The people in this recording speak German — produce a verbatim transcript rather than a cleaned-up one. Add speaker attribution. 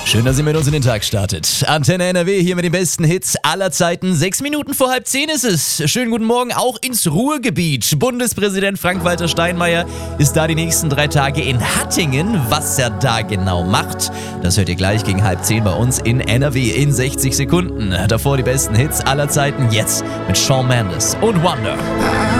Speaker 1: Schön, dass ihr mit uns in den Tag startet. Antenne N R W hier mit den besten Hits aller Zeiten. Sechs Minuten vor halb zehn ist es. Schönen guten Morgen auch ins Ruhrgebiet. Bundespräsident Frank-Walter Steinmeier ist da die nächsten drei Tage in Hattingen. Was er da genau macht, das hört ihr gleich gegen halb zehn bei uns in N R W in sechzig Sekunden. Davor die besten Hits aller Zeiten jetzt mit Shawn Mendes und Wonder.